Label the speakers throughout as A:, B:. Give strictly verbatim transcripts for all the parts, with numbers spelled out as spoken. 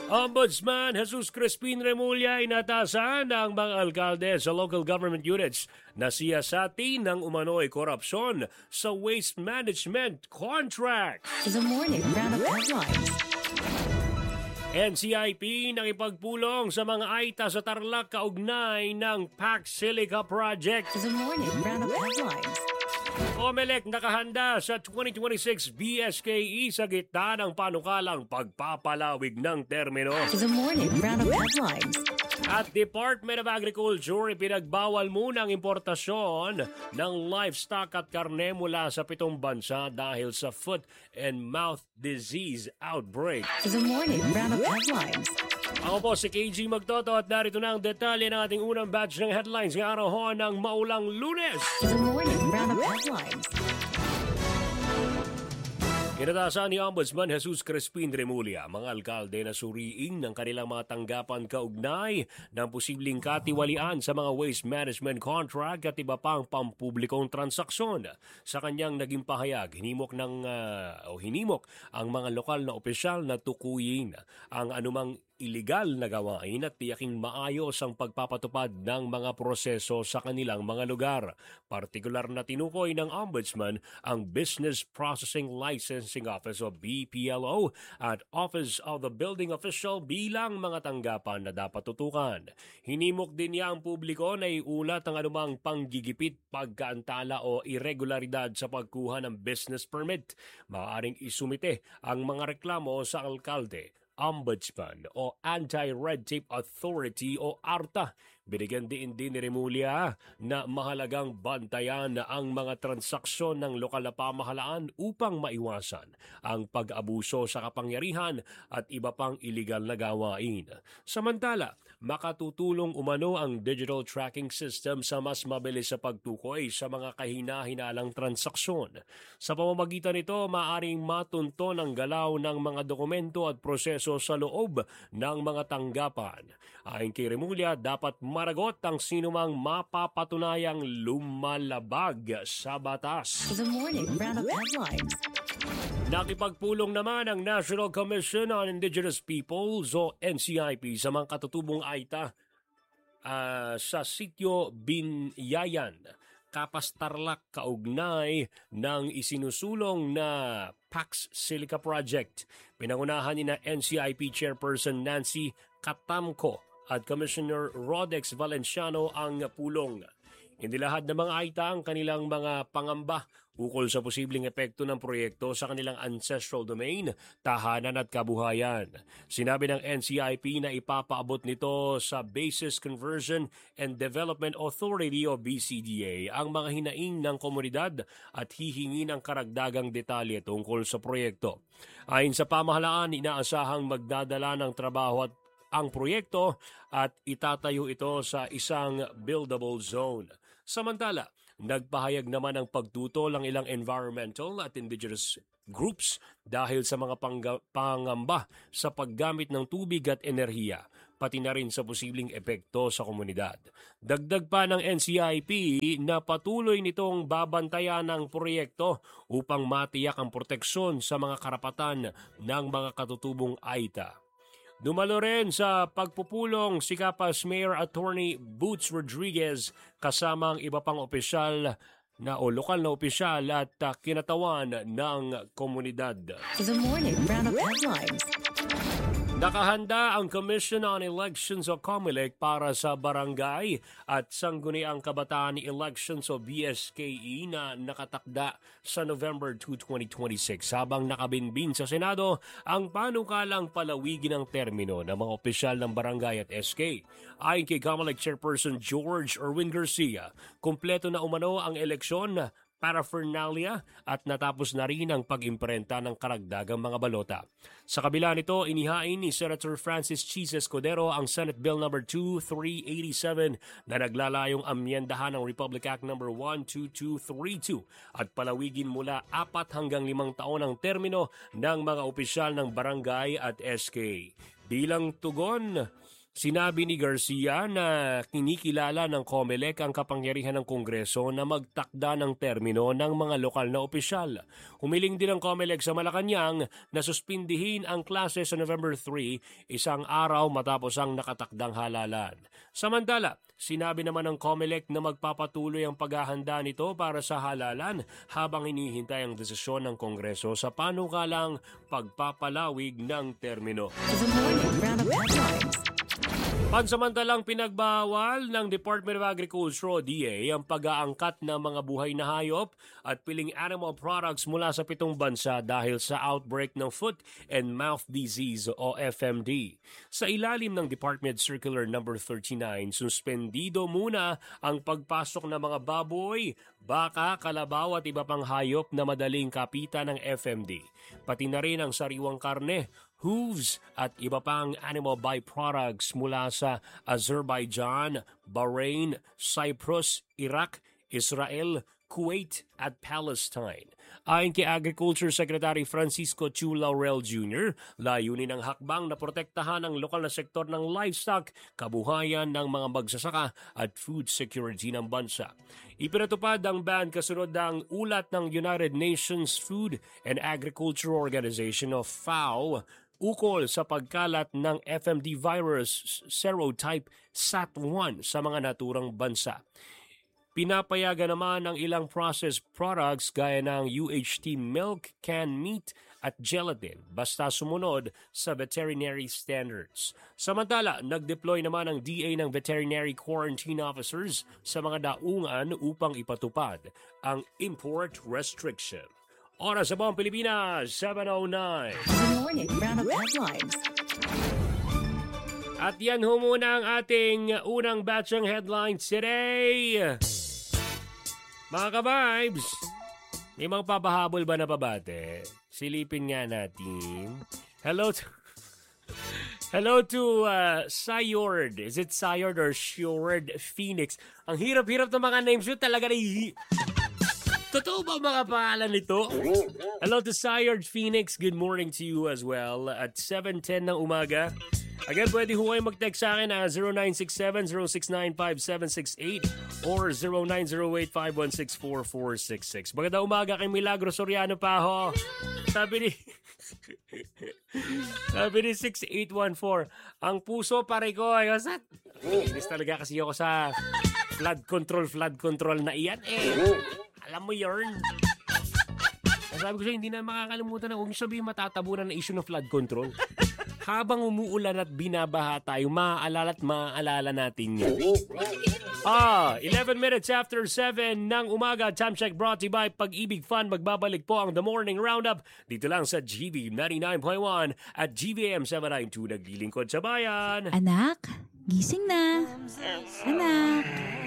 A: Ombudsman Jesus Crispin Remulla inatasan ng mga alkalde sa local government units na siyasati ng umano'y korupsyon sa waste management contract.
B: The morning roundup headlines.
A: N C I P nakipagpulong sa mga AITA sa Tarlac kaugnay ng Pax Silica Project.
B: The morning roundup headlines.
A: Comelec nakahanda sa twenty twenty-six B S K E sa gitna ng panukalang pagpapalawig ng termino.
B: The morning roundup headlines.
A: At Department of Agriculture, ipinagbawal muna ang importasyon ng livestock at karne mula sa pitong bansa dahil sa foot and mouth disease outbreak.
B: The morning roundup headlines.
A: Ako po si K G Magtoto at narito na ang detalye ng ating unang batch ng headlines ng araw ho ng maulang Lunes.
B: The morning roundup headlines.
A: Inatasan ni Ombudsman Jesus Crispin Remulla mga alkalde na suriin ng kanilang mga tanggapan kaugnay ng posibleng katiwalian sa mga waste management contract at iba pang pampublikong transaksyon. Sa kanyang naging pahayag, hinimok ng uh, o hinimok ang mga lokal na opisyal na tukuyin ang anumang iligal na gawain at tiyaking maayos ang pagpapatupad ng mga proseso sa kanilang mga lugar. Partikular na tinukoy ng Ombudsman ang Business Processing Licensing Office o B P L O at Office of the Building Official bilang mga tanggapan na dapat tutukan. Hinimok din niya ang publiko na iulat ang anumang panggigipit, pagkaantala o irregularidad sa pagkuha ng business permit. Maaaring isumite ang mga reklamo sa alkalde, Ombudsman o Anti-Red Tape Authority o ARTA. Binigyan din din ni Remulla na mahalagang bantayan ang mga transaksyon ng lokal na pamahalaan upang maiwasan ang pag-abuso sa kapangyarihan at iba pang iligal na gawain. Samantala, makatutulong umano ang digital tracking system sa mas mabilis sa pagtukoy sa mga kahina-hinalang transaksyon. Sa pamamagitan nito, maaaring matunton ang galaw ng mga dokumento at proseso sa loob ng mga tanggapan. Ayon kay Remulla, dapat maragot ang sinumang mapapatunayang lumalabag sa batas.
B: The morning roundup headlines.
A: Nakipagpulong naman ang National Commission on Indigenous Peoples o N C I P sa mga katutubong AITA uh, sa sitio Binyayan, Kapas Tarlac kaugnay ng isinusulong na Pax Silica Project. Pinangunahan ni na N C I P Chairperson Nancy Catamco at Commissioner Rodex Valenciano ang pulong. Inilahad ng mga AITA ang kanilang mga pangamba ukol sa posibleng epekto ng proyekto sa kanilang ancestral domain, tahanan at kabuhayan. Sinabi ng N C I P na ipapaabot nito sa Basis Conversion and Development Authority o B C D A ang mga hinaing ng komunidad at hihingi ng karagdagang detalye tungkol sa proyekto. Ayon sa pamahalaan, inaasahang magdadala ng trabaho at ang proyekto at itatayo ito sa isang buildable zone. Samantala, nagpahayag naman ng pagtutol ang ilang environmental at indigenous groups dahil sa mga pangga- pangamba sa paggamit ng tubig at enerhiya, pati na rin sa posibleng epekto sa komunidad. Dagdag pa ng N C I P na patuloy nitong babantayan ang proyekto upang matiyak ang proteksyon sa mga karapatan ng mga katutubong AITA. Dumalo rin sa pagpupulong si Kapas Mayor Attorney Boots Rodriguez kasama ang iba pang opisyal na o lokal na opisyal at uh, kinatawan ng komunidad.
B: The morning roundup headlines.
A: Nakahanda ang Commission on Elections o COMELEC para sa barangay at sangguniang kabataan elections o B S K E na nakatakda sa November second, twenty twenty-six habang nakabinbin sa Senado ang panukalang palawigin ng termino ng mga opisyal ng barangay at S K. Ayon kay COMELEC Chairperson George Erwin Garcia, kumpleto na umano ang eleksyon, paraphernalia at natapos na rin ang pag-imprenta ng karagdagang mga balota. Sa kabila nito, inihain ni Senator Francis Chis Escudero ang Senate Bill number two three eighty-seven na naglalayong amyendahan ng Republic Act number one two two three two at palawigin mula apat hanggang limang taon ang termino ng mga opisyal ng barangay at S K. Bilang tugon Sinabi ni Garcia na kinikilala ng COMELEC ang kapangyarihan ng Kongreso na magtakda ng termino ng mga lokal na opisyal. Humiling din ang COMELEC sa Malacanang na suspindihin ang klase sa November three, isang araw matapos ang nakatakdang halalan. Samantala, sinabi naman ng COMELEC na magpapatuloy ang paghahanda nito para sa halalan habang hinihintay ang desisyon ng Kongreso sa panukalang pagpapalawig ng termino.
B: Is a morning roundup headlines.
A: Pansamantalang pinagbawal ng Department of Agriculture o D A ang pag-aangkat ng mga buhay na hayop at piling animal products mula sa pitong bansa dahil sa outbreak ng foot and mouth disease o F M D. Sa ilalim ng Department Circular number thirty-nine, suspendido muna ang pagpasok ng mga baboy, baka, kalabaw at iba pang hayop na madaling kapitan ng F M D. Pati na rin ang sariwang karne, hooves at iba pang animal byproducts mula sa Azerbaijan, Bahrain, Cyprus, Iraq, Israel, Kuwait at Palestine. Ayon kay Agriculture Secretary Francisco Chu Laurel Junior, layunin ng hakbang na protektahan ang lokal na sektor ng livestock, kabuhayan ng mga magsasaka at food security ng bansa. Ipinatupad ang ban kasunod ng ulat ng United Nations Food and Agriculture Organization o FAO ukol sa pagkalat ng F M D virus serotype S A T one sa mga naturang bansa. Pinapayagan naman ang ilang processed products gaya ng U H T milk, canned meat at gelatin basta sumunod sa veterinary standards. Samantala, nag-deploy naman ang D A ng veterinary quarantine officers sa mga daungan upang ipatupad ang import restriction. Oras sa buong Pilipinas, seven oh nine.
B: Is a morning roundup headlines.
A: At yan ho muna ang ating unang batch ng headlines today. Mga ka-vibes, may mga papahabol ba na pabate? Silipin nga natin. Hello to, hello to uh, Sayord. Is it Sayord or Shord Phoenix? Ang hirap-hirap ng mga names yun. Talaga na totoo ba mga pangalan nito? Hello to Sayord Phoenix. Good morning to you as well. At seven ten ng umaga. Again, pwede ho kayo mag-text sa akin na zero nine six seven, zero six nine five seven six eight or zero nine zero eight, five one six, four four six six. Magandang umaga kay Milagro Soriano pa ho. Sabi ni Sabi ni six eight one four, ang puso pare ko ay kasat. Inis talaga kasi ako sa flood control, flood control na iyan eh. Alam mo yun. Sabi ko siya, hindi na makakalimutan na huwag niyo sabihin matatabunan na issue ng flood control. Habang umuulan at binabaha tayo, maaalala at maaalala natin yan. Ah, eleven minutes after seven ng umaga, time check brought to you by Pag-ibig Fund. Magbabalik po ang The Morning Roundup dito lang sa G V ninety-nine point one at G V M seven ninety-two. Naglilingkod sa bayan.
C: Anak, gising na. Anak.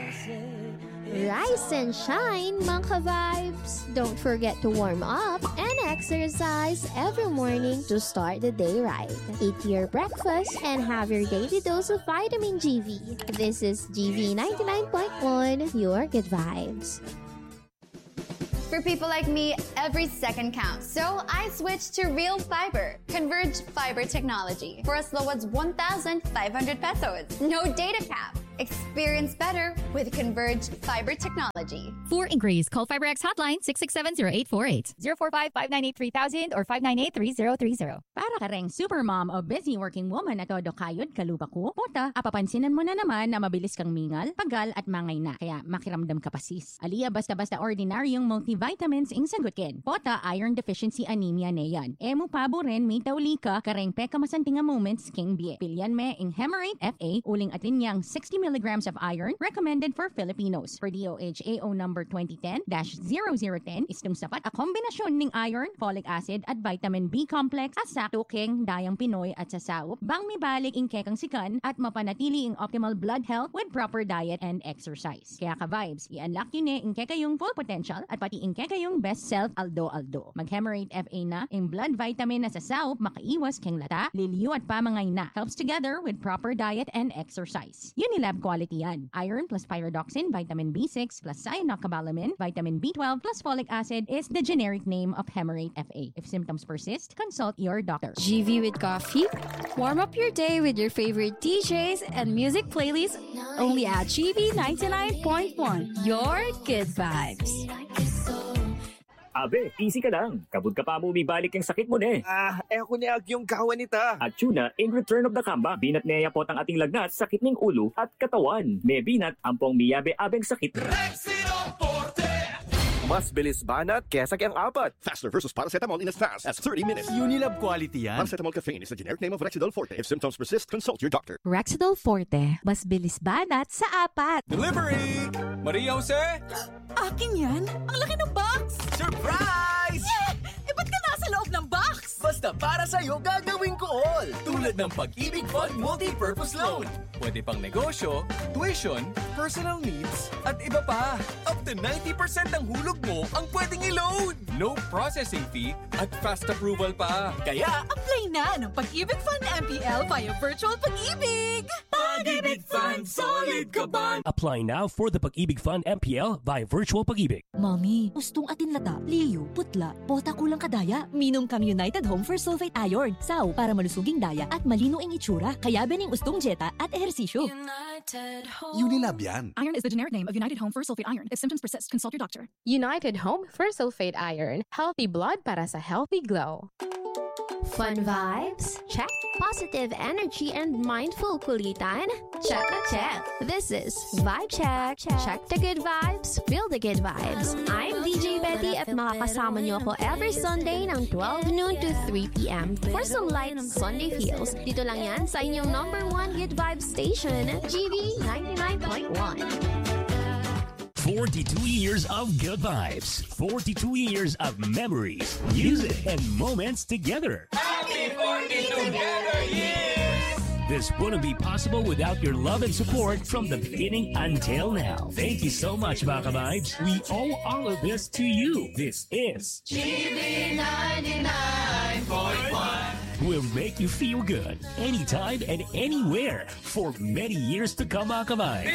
D: Rise and shine, mga ka-vibes! Don't forget to warm up and exercise every morning to start the day right. Eat your breakfast and have your daily dose of vitamin G V. This is G V ninety-nine point one, your good vibes.
E: For people like me, every second counts. So I switched to Real Fiber, Converge Fiber Technology, for as low as one thousand five hundred pesos. No data cap. Experience better with Converge Fiber Technology.
C: For inquiries, call FiberX hotline six six seven, zero eight four eight, zero four five, five nine eight, three thousand or five nine eight, three zero three zero.
F: Para ka ring supermom o busy working woman na todo kayod kaluba ko, puta, apapansinan mo na naman na mabilis kang mingal, pagal at mangay na. Kaya makiramdam ka pasis. Aliya basta-basta ordinaryong multivitamins ing sagutin. Pota, iron deficiency anemia na yan. Emu pabo rin may tawli ka, kareng peka masantinga moments king biye. Pilyan me ing Hemarate F A, uling atin niyang sixty milligrams of iron, recommended for Filipinos. For D O H A O number twenty ten dash zero zero one zero, istung sapat a kombinasyon ng iron, folic acid at vitamin B complex at sakto king dayang Pinoy at sasaup, bang mibalik ing kekang sikan at mapanatili ing optimal blood health with proper diet and exercise. Kaya ka-vibes, i-unlock yun eh ing kekayong full potential at pati ing kekayong best self aldo-aldo. Mag-Hemarate F A na, ing blood vitamin na sasaup, makaiwas keng lata, liliyo at pamangay na. Helps together with proper diet and exercise. Unilab quality yan. Iron plus pyridoxine, vitamin B six plus cyanocobalamin, vitamin B twelve plus folic acid is the generic name of Hemarate F A. If symptoms persist, consult your doctor.
G: G V with coffee? Warm up your day with your favorite D Js and music playlists only at G V ninety-nine point one. Your good vibes.
H: Abe, easy ka lang. Kabud ka pa mo umibalik yung sakit mo ne.
I: Ah, eh ako niag yung kawan nita.
H: At tuna, in return of the comeback, binat niya po ang ating lagnat, sakit ng ulo at katawan. May binat, ampong miyabe abeng sakit.
I: Mas bilis banat kesa kayang apat.
J: Faster versus paracetamol in as fast as thirty minutes.
K: Unilab quality yan.
J: Paracetamol caffeine is the generic name of Rexidol Forte. If symptoms persist, consult your doctor.
L: Rexidol Forte. Mas bilis banat sa apat.
K: Delivery! Maria Jose?
L: Akin yan? Ang laki ng box!
K: Surprise!
L: Yeah! Eh, ba't ka nasa loob ng box?
K: Basta para sa'yo, gagawin ko all. Tulad ng Pag-ibig Fund Multi-Purpose Loan. Pwede pang negosyo, tuition, personal needs, at iba pa. Up to ninety percent ng hulog mo ang pwedeng i-load. No processing fee at fast approval pa. Kaya,
L: Apply na ng Pag-ibig Fund M P L via Virtual Pag-ibig!
K: Pag-ibig Fund, solid ka ba?
A: Apply now for the Pag-ibig Fund M P L via Virtual Pag-ibig.
L: Mami, gustong atin lata, liyo, putla, bota kulang kadaya. Minom kam United Home for Sulfate Iron. Saw, para malusuging daya at malino ang itsura. Kaya bening ustong jeta at ehersisyo.
K: United Home.
J: Unilab yan.
M: Iron is the generic name of United Home for Sulfate Iron. If symptoms persist, consult your doctor.
N: United Home for Sulfate Iron. Healthy blood para sa healthy glow.
D: Fun vibes? Check. Positive energy and mindful kulitan? Check na check. This is Vibe Check. Check the good vibes, feel the good vibes. I'm D J Betty at makakasama niyo ako every Sunday ng twelve noon to three p.m. for some light Sunday feels. Dito lang yan sa inyong number one good vibes station, G V ninety-nine point one.
A: forty-two years of good vibes. forty-two years of memories, music, and moments together.
K: Happy forty together years!
A: This wouldn't be possible without your love and support from the beginning until now. Thank you so much, Baka Vibes. We owe all of this to you. This is
K: G V ninety-nine point one.
A: Will make you feel good anytime and anywhere for many years to come, Baka Vibes.